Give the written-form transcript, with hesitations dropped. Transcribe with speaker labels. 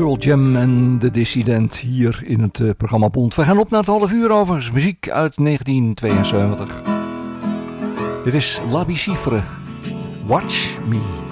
Speaker 1: Pearl Jam en de Dissident hier in het programma Bond. We gaan op naar het half uur overigens. Muziek uit 1972. Dit is La Bicifre. Watch Me.